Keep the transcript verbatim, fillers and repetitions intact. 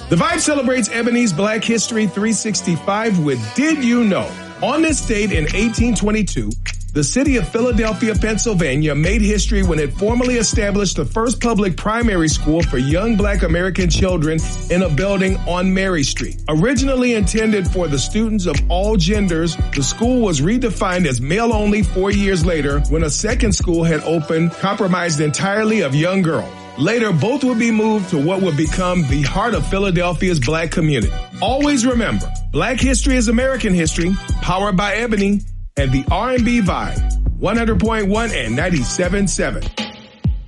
The Vibe celebrates Ebony's Black History three sixty-five with Did You Know? On this date in eighteen twenty-two, the city of Philadelphia, Pennsylvania made history when it formally established the first public primary school for young Black American children in a building on Mary Street. Originally intended for the students of all genders, the school was redefined as male only four years later when a second school had opened, comprised entirely of young girls. Later, both would be moved to what would become the heart of Philadelphia's Black community. Always remember, Black history is American history, powered by Ebony and the R and B Vibe, one hundred point one and ninety-seven point seven.